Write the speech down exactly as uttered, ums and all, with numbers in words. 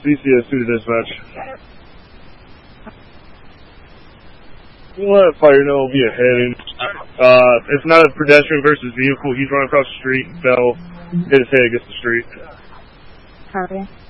C C S two to dispatch. We'll let fire know it'll be ahead. Uh, it's not a pedestrian versus vehicle. He's running across the street. They'll hit his head against the street. Copy.